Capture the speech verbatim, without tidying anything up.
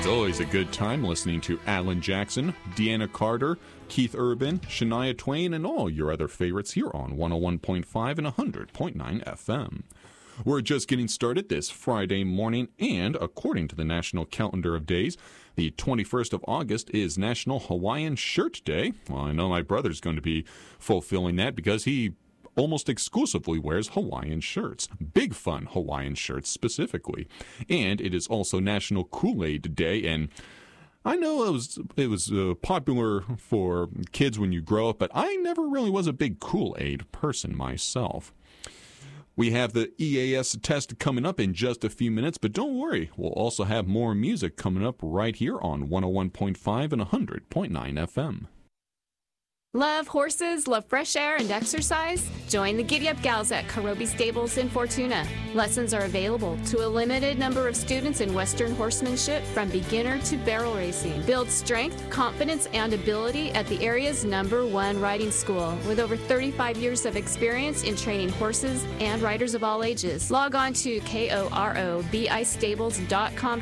It's always a good time listening to Alan Jackson, Deanna Carter, Keith Urban, Shania Twain, and all your other favorites here on one oh one point five and one hundred point nine F M. We're just getting started this Friday morning, and according to the National Calendar of Days, the twenty-first of August is National Hawaiian Shirt Day. Well, I know my brother's going to be fulfilling that because he almost exclusively wears Hawaiian shirts. Big Fun Hawaiian shirts specifically. And it is also National Kool-Aid Day, and I know it was it was uh, popular for kids when you grow up, but I never really was a big Kool-Aid person myself. We have the E A S test coming up in just a few minutes, but don't worry, we'll also have more music coming up right here on one oh one point five and one hundred point nine F M. Love horses, love fresh air and exercise? Join the Giddy Up Gals at Karobi Stables in Fortuna. Lessons are available to a limited number of students in Western horsemanship from beginner to barrel racing. Build strength, confidence, and ability at the area's number one riding school with over thirty-five years of experience in training horses and riders of all ages. Log on to K O R O B I stables dot com